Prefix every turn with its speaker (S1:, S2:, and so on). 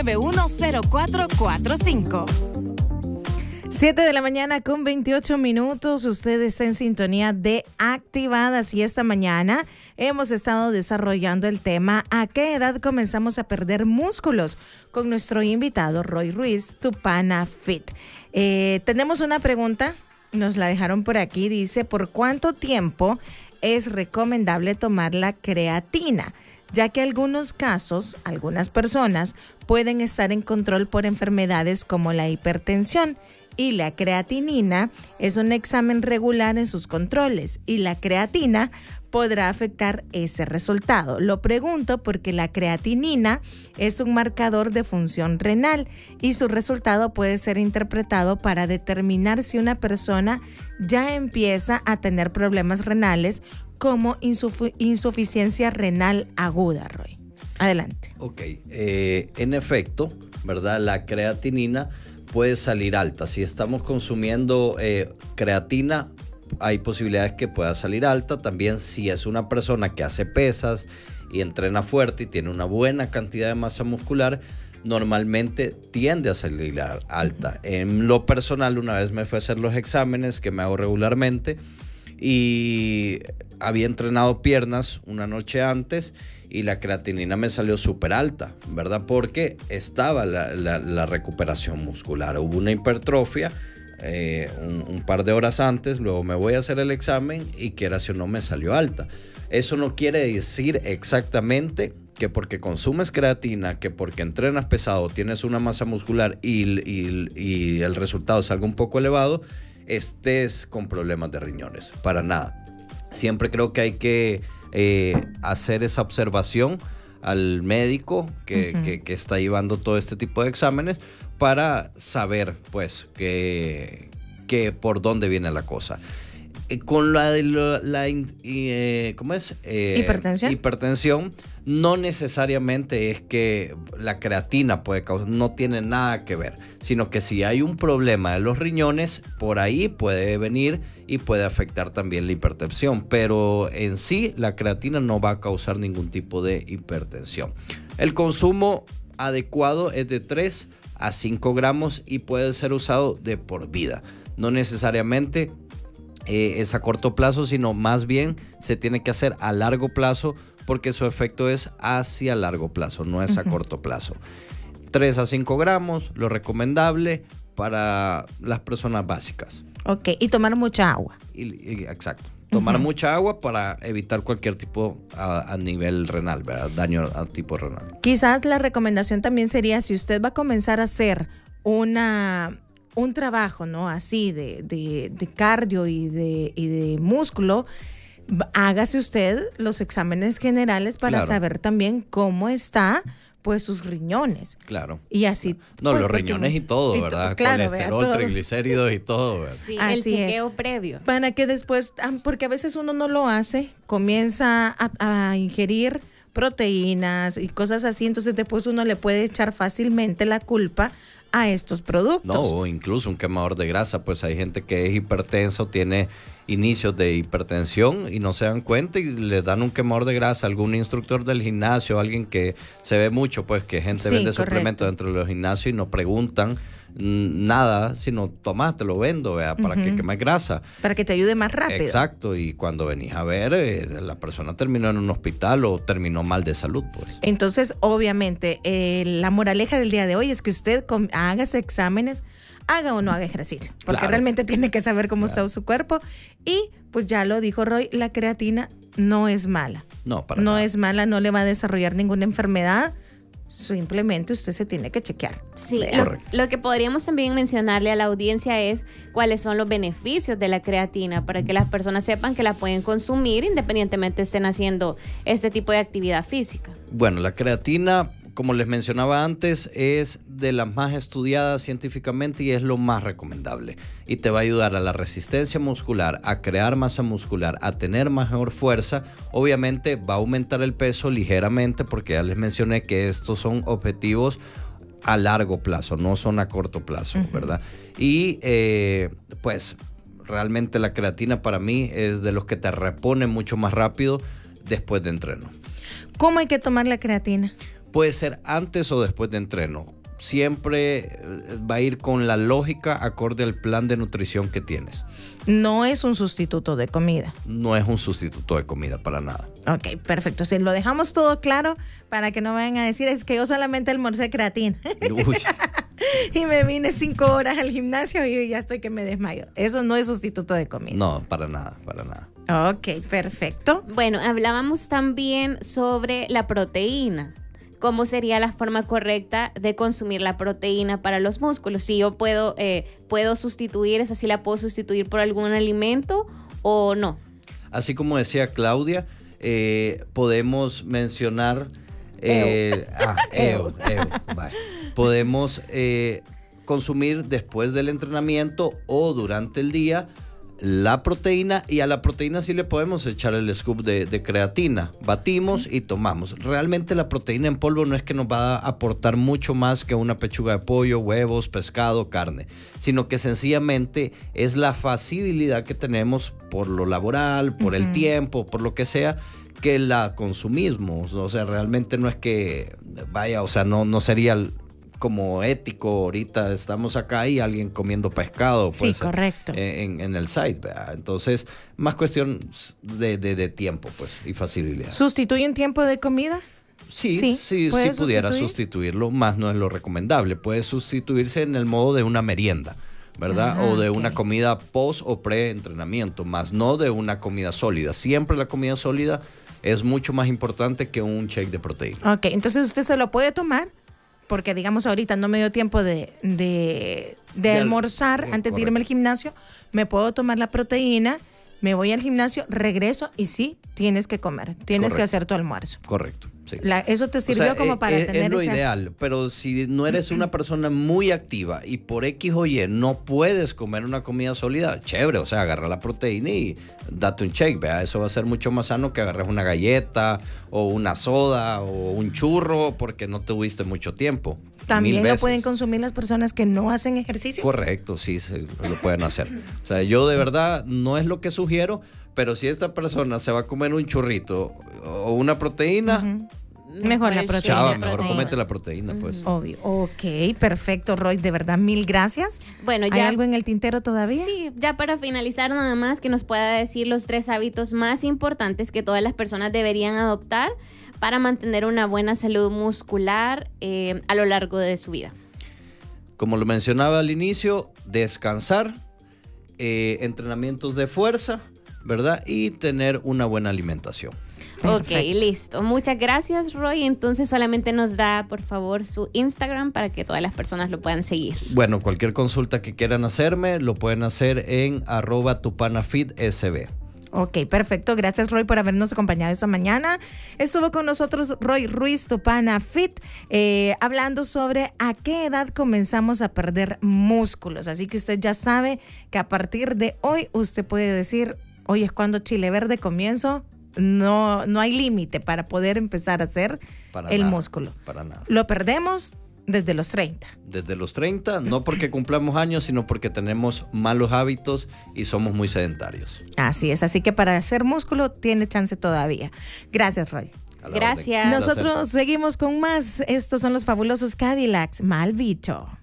S1: 910445. 7 de la mañana con 28 minutos. Usted está en sintonía de Activadas y esta mañana hemos estado desarrollando el tema ¿a qué edad comenzamos a perder músculos? Con nuestro invitado Roy Ruiz, Tupana Fit. Tenemos una pregunta, nos la dejaron por aquí, dice ¿por cuánto tiempo es recomendable tomar la creatina? Ya que en algunos casos, algunas personas pueden estar en control por enfermedades como la hipertensión y la creatinina es un examen regular en sus controles y la creatina podrá afectar ese resultado. Lo pregunto porque la creatinina es un marcador de función renal y su resultado puede ser interpretado para determinar si una persona ya empieza a tener problemas renales como insuficiencia renal aguda, Roy. Adelante.
S2: Ok, en efecto, ¿verdad? La creatinina puede salir alta. Si estamos consumiendo creatina, hay posibilidades que pueda salir alta. También si es una persona que hace pesas y entrena fuerte y tiene una buena cantidad de masa muscular, normalmente tiende a salir alta. En lo personal, una vez me fui a hacer los exámenes que me hago regularmente y había entrenado piernas una noche antes y la creatinina me salió súper alta, ¿verdad? Porque estaba la recuperación muscular. Hubo una hipertrofia un par de horas antes, luego me voy a hacer el examen y quiera si o no me salió alta. Eso no quiere decir exactamente que porque consumes creatina, que porque entrenas pesado, tienes una masa muscular y el resultado salga un poco elevado, estés con problemas de riñones. Para nada. Siempre creo que hay que hacer esa observación al médico que está llevando todo este tipo de exámenes para saber pues que por dónde viene la cosa. Con ¿cómo es? Hipertensión no necesariamente es que la creatina puede causar, no tiene nada que ver, sino que si hay un problema de los riñones, por ahí puede venir y puede afectar también la hipertensión, pero en sí la creatina no va a causar ningún tipo de hipertensión. El consumo adecuado es de 3 a 5 gramos y puede ser usado de por vida, no necesariamente es a corto plazo, sino más bien se tiene que hacer a largo plazo porque su efecto es hacia largo plazo, no es a corto plazo. 3 a 5 gramos, lo recomendable para las personas básicas.
S1: Ok, y tomar mucha agua.
S2: Exacto, tomar mucha agua para evitar cualquier tipo a nivel renal, ¿verdad? Daño al tipo renal.
S1: Quizás la recomendación también sería si usted va a comenzar a hacer un trabajo, ¿no? Así de cardio y de músculo, hágase usted los exámenes generales para saber también cómo está pues sus riñones. Claro. Y así.
S2: No, pues, los riñones y todo, ¿verdad? Claro, colesterol, triglicéridos y todo, ¿verdad?
S3: Sí, así el chequeo previo.
S1: Para que después, porque a veces uno no lo hace, comienza a ingerir proteínas y cosas así, entonces después uno le puede echar fácilmente la culpa a estos productos.
S2: No, o incluso un quemador de grasa, pues hay gente que es hipertensa o tiene inicios de hipertensión y no se dan cuenta y le dan un quemador de grasa a algún instructor del gimnasio, alguien que se ve mucho, pues que gente vende suplementos dentro de los gimnasios y no preguntan nada, sino tomá, te lo vendo, ¿vea? Para que quemes grasa.
S1: Para que te ayude más rápido.
S2: Exacto, y cuando venís a ver, la persona terminó en un hospital o terminó mal de salud, pues.
S1: Entonces, obviamente, la moraleja del día de hoy es que usted hágase exámenes, haga o no haga ejercicio, porque realmente tiene que saber cómo está su cuerpo y, pues ya lo dijo Roy, la creatina no es mala.
S2: No, para nada.
S1: No es mala, no le va a desarrollar ninguna enfermedad. Simplemente usted se tiene que chequear.
S3: Sí, lo que podríamos también mencionarle a la audiencia es cuáles son los beneficios de la creatina para que las personas sepan que la pueden consumir independientemente estén haciendo este tipo de actividad física.
S2: Bueno, la creatina, como les mencionaba antes, es de las más estudiadas científicamente y es lo más recomendable. Y te va a ayudar a la resistencia muscular, a crear masa muscular, a tener mejor fuerza. Obviamente va a aumentar el peso ligeramente porque ya les mencioné que estos son objetivos a largo plazo, no son a corto plazo, ¿verdad? Y pues realmente la creatina para mí es de los que te repone mucho más rápido después de entreno.
S1: ¿Cómo hay que tomar la creatina?
S2: Puede ser antes o después de entreno. Siempre va a ir con la lógica acorde al plan de nutrición que tienes.
S1: No es un sustituto de comida.
S2: No es un sustituto de comida para nada.
S1: Ok, perfecto. Si lo dejamos todo claro para que no vayan a decir es que yo solamente almorcé creatina.
S2: Uy.
S1: Y me vine 5 horas al gimnasio y ya estoy que me desmayo. Eso no es sustituto de comida.
S2: No, para nada, para nada.
S1: Ok, perfecto.
S3: Bueno, hablábamos también sobre la proteína. ¿Cómo sería la forma correcta de consumir la proteína para los músculos? Si yo puedo sustituir, ¿esa sí la puedo sustituir por algún alimento o no?
S2: Así como decía Claudia, podemos mencionar... Podemos consumir después del entrenamiento o durante el día la proteína, y a la proteína sí le podemos echar el scoop de creatina. Batimos y tomamos. Realmente la proteína en polvo no es que nos va a aportar mucho más que una pechuga de pollo, huevos, pescado, carne, sino que sencillamente es la facilidad que tenemos por lo laboral, por el tiempo, por lo que sea, que la consumimos. O sea, realmente no es que vaya, o sea, no sería como ético. Ahorita estamos acá y alguien comiendo pescado, pues,
S1: sí, correcto.
S2: En el site, ¿verdad? Entonces, más cuestión de tiempo, pues, y facilidad.
S1: ¿Sustituye un tiempo de comida?
S2: Sí pudiera sustituirlo, más no es lo recomendable. Puede sustituirse en el modo de una merienda, ¿verdad? O de una comida post o pre-entrenamiento, más no de una comida sólida. Siempre la comida sólida es mucho más importante que un shake de proteína.
S1: Ok, entonces usted se lo puede tomar, porque digamos ahorita no me dio tiempo de almorzar antes de irme al gimnasio, me puedo tomar la proteína, me voy al gimnasio, regreso y sí, tienes que comer, tienes que hacer tu almuerzo.
S2: Correcto, sí.
S1: Eso te sirvió como para tener
S2: es lo ideal, pero si no eres una persona muy activa y por X o Y no puedes comer una comida sólida, chévere, o sea, agarra la proteína y date un shake, ¿verdad? Eso va a ser mucho más sano que agarres una galleta o una soda o un churro porque no tuviste mucho tiempo.
S1: También lo pueden consumir las personas que no hacen ejercicio.
S2: Correcto, sí, lo pueden hacer. O sea, yo de verdad no es lo que sugiero, pero si esta persona se va a comer un churrito o una proteína,
S1: mejor la proteína.
S2: Chava, mejor comete la proteína, pues.
S1: Obvio. Ok, perfecto, Roy, de verdad, mil gracias.
S3: Bueno,
S1: ¿Hay algo en el tintero todavía?
S3: Sí, ya para finalizar nada más que nos pueda decir los 3 hábitos más importantes que todas las personas deberían adoptar para mantener una buena salud muscular a lo largo de su vida.
S2: Como lo mencionaba al inicio, descansar, entrenamientos de fuerza, ¿verdad? Y tener una buena alimentación.
S3: Perfecto. Ok, listo. Muchas gracias, Roy. Entonces solamente nos da, por favor, su Instagram para que todas las personas lo puedan seguir.
S2: Bueno, cualquier consulta que quieran hacerme, lo pueden hacer en @tupanafitsb.
S1: Ok, perfecto. Gracias, Roy, por habernos acompañado esta mañana. Estuvo con nosotros Roy Ruiz, Tupana Fit, hablando sobre a qué edad comenzamos a perder músculos. Así que usted ya sabe que a partir de hoy usted puede decir, hoy es cuando Chile Verde comienzo. No hay límite para poder empezar a hacer músculo.
S2: Para nada.
S1: Lo perdemos desde los 30.
S2: Desde los 30, no porque cumplamos años, sino porque tenemos malos hábitos y somos muy sedentarios.
S1: Así es, así que para hacer músculo tiene chance todavía. Gracias, Roy.
S3: Gracias.
S1: Nosotros seguimos con más. Estos son los fabulosos Cadillacs. Mal bicho.